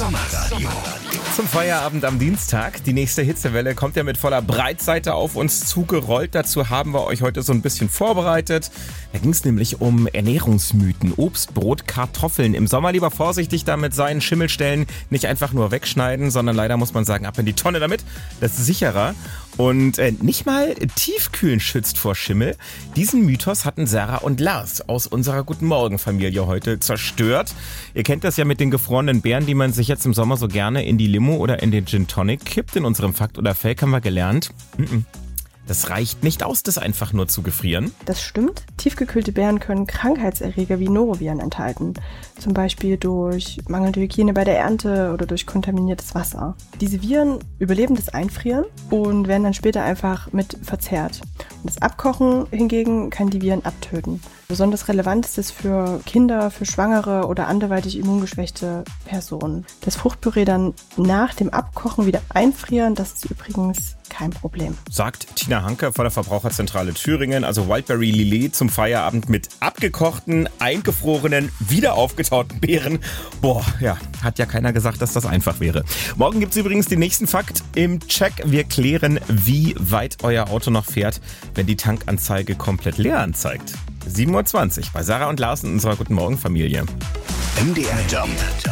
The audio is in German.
Sommerradio. Zum Feierabend am Dienstag. Die nächste Hitzewelle kommt ja mit voller Breitseite auf uns zugerollt. Dazu haben wir euch heute so ein bisschen vorbereitet. Da ging es nämlich um Ernährungsmythen. Obst, Brot, Kartoffeln. Im Sommer lieber vorsichtig damit sein. Schimmelstellen nicht einfach nur wegschneiden, sondern leider muss man sagen, ab in die Tonne damit. Das ist sicherer. Und nicht mal Tiefkühlen schützt vor Schimmel. Diesen Mythos hatten Sarah und Lars aus unserer Guten Morgen-Familie heute zerstört. Ihr kennt das ja mit den gefrorenen Beeren, die man sich jetzt im Sommer so gerne in die Limo oder in den Gin Tonic kippt. In unserem Fakt oder Fake haben wir gelernt, das reicht nicht aus, das einfach nur zu gefrieren. Das stimmt. Tiefgekühlte Beeren können Krankheitserreger wie Noroviren enthalten. Zum Beispiel durch mangelnde Hygiene bei der Ernte oder durch kontaminiertes Wasser. Diese Viren überleben das Einfrieren und werden dann später einfach mit verzehrt. Und das Abkochen hingegen kann die Viren abtöten. Besonders relevant ist es für Kinder, für Schwangere oder anderweitig immungeschwächte Personen. Das Fruchtpüree dann nach dem Abkochen wieder einfrieren, das ist übrigens kein Problem. Sagt Tina Hanke von der Verbraucherzentrale Thüringen, also Wildberry Lillet zum Feierabend mit abgekochten, eingefrorenen, wieder aufgetauten Beeren. Boah, ja, hat ja keiner gesagt, dass das einfach wäre. Morgen gibt's übrigens den nächsten Fakt im Check. Wir klären, wie weit euer Auto noch fährt, wenn die Tankanzeige komplett leer anzeigt. 7:20 Uhr bei Sarah und Lars in unserer Guten Morgen Familie. MDR Jump.